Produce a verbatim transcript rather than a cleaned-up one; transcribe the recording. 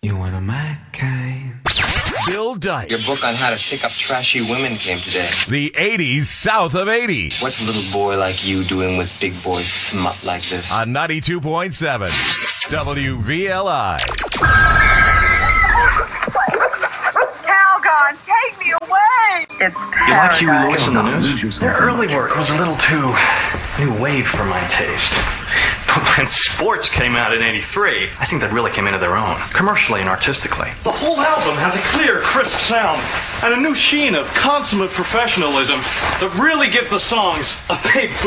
You want a my kind? Bill Dyke. Your book on how to pick up trashy women came today. The eighties south of eighty. What's a little boy like you doing with big boy smut like this? On ninety-two point seven W V L I. Calgon, take me away! It's paradise. You like Huey Lewis in the news? Their early work was a little too new wave for my taste. But when Sports came out in eighty-three, I think they really came into their own, commercially and artistically. The whole album has a clear, crisp sound and a new sheen of consummate professionalism that really gives the songs a big